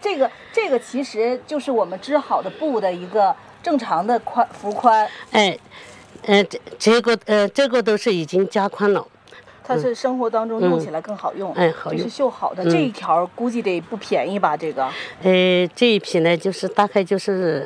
这个其实就是我们织好的布的一个正常的幅宽。 哎，这个都是已经加宽了。 它是生活当中用起来更好用， 好用。 这是绣好的，这一条估计得不便宜吧？这个， 这一匹呢，就是大概就是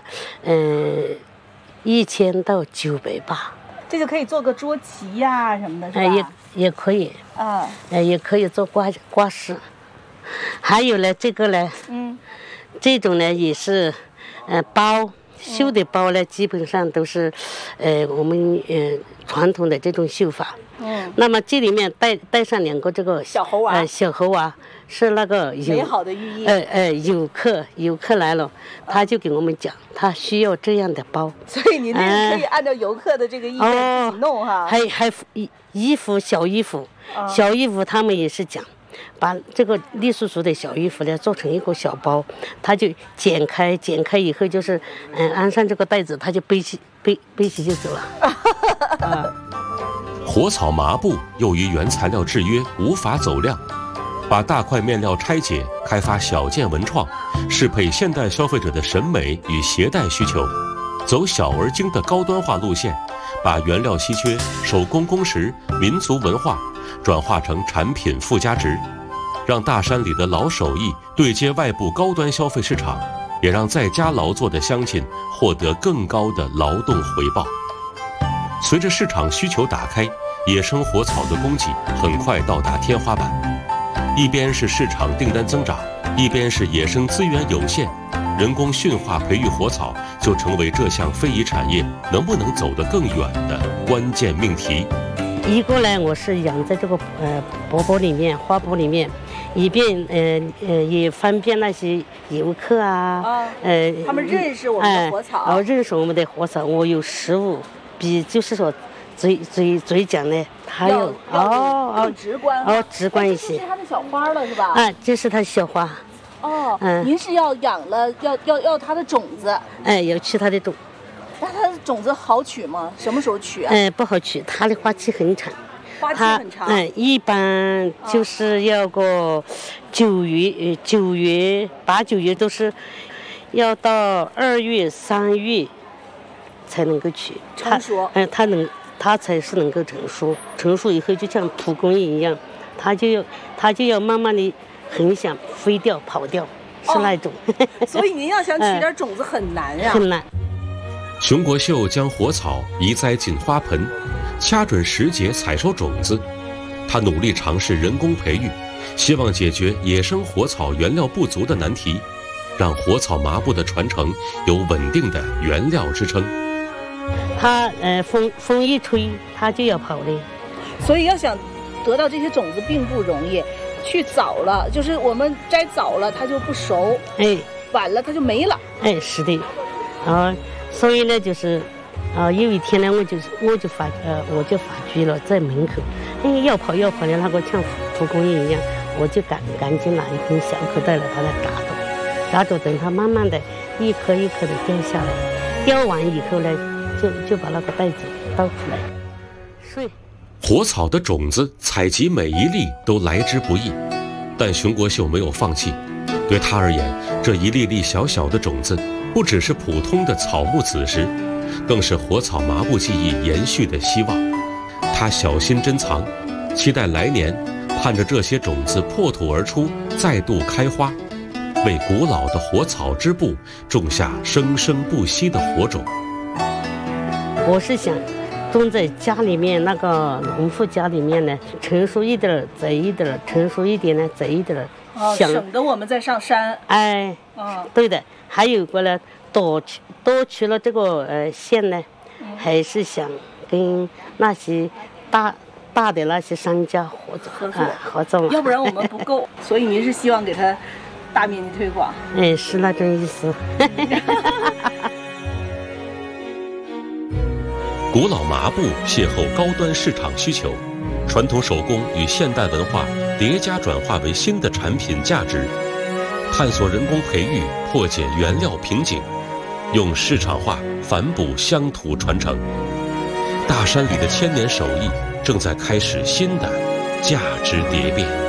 ，1000到900吧。 这就可以做个桌旗呀什么的，是吧？ 也可以啊，也可以做挂饰。还有呢，这个呢，这种呢也是，包绣的包呢，基本上都是，我们传统的这种绣法。那么这里面带上2个这个小猴娃， 小猴娃是那个美好的寓意。 游客来了，他就给我们讲，他需要这样的包。 所以您这个可以按照游客的这个意见自己弄哈。 还衣服小衣服，他们也是讲，把这个栗叔叔的小衣服呢做成一个小包，他就剪开以后就是安上这个带子，他就背起就走了。 火草麻布由于原材料制约，无法走量，把大块面料拆解，开发小件文创，适配现代消费者的审美与携带需求，走小而精的高端化路线，把原料稀缺、手工工时、民族文化转化成产品附加值，让大山里的老手艺对接外部高端消费市场，也让在家劳作的乡亲获得更高的劳动回报。随着市场需求打开，野生火草的供给很快到达天花板。一边是市场订单增长，一边是野生资源有限，人工驯化培育火草就成为这项非遗产业能不能走得更远的关键命题。 一个呢，我是养在这个钵里面，花钵里面，以便也方便那些游客他们认识我们的火草， 认识我们的火草。我有食物，比就是说嘴讲呢，还有更直观， 直观一些。 这是它的小花了，是吧？ 这是它的小花。 您是要养了，要它的种子？ 要取它的种。 那它的种子好取吗？什么时候取啊？ 不好取，它的花期很长。 花期很长。 一般就是要个9月8、9月都是要到2月3月才能够取成熟。 它才是能够成熟。成熟以后就像蒲公英一样，它就要慢慢的很想飞掉跑掉，是那种。 所以您要想取点种子很难呀。 很难。 熊国秀将火草移栽进花盆，掐准时节采收种子。他努力尝试人工培育，希望解决野生火草原料不足的难题，让火草麻布的传承有稳定的原料支撑。 它风一吹，它就要跑的。 所以要想得到这些种子并不容易，去早了就是我们摘早了它就不熟，晚了它就没了。 是的，所以呢，就是有一天呢，我就发觉了，在门口，要跑的那个像蒲公英一样，我就赶紧拿一根小口袋来把它扎着，等它慢慢的一颗一颗的掉下来，掉完以后呢，就把那个袋子倒出来，碎。 火草的种子采集每一粒都来之不易，但熊国秀没有放弃。对他而言，这一粒粒小小的种子不只是普通的草木子实，更是火草麻布技艺延续的希望。他小心珍藏，期待来年，盼着这些种子破土而出，再度开花，为古老的火草织布种下生生不息的火种。 我是想种在家里面，那个农户家里面呢，成熟一点摘一点，成熟一点呢摘一点， 省得我们再上山。 对的。还有个呢，多取了这个线呢，还是想跟那些大的那些商家合作， 要不然我们不够。所以您是希望给他大面积推广？ 是那种意思。 古老麻布邂逅高端市场需求，传统手工与现代文化叠加转化为新的产品价值，探索人工培育，破解原料瓶颈，用市场化反哺乡土传承。大山里的千年手艺正在开始新的价值蝶变。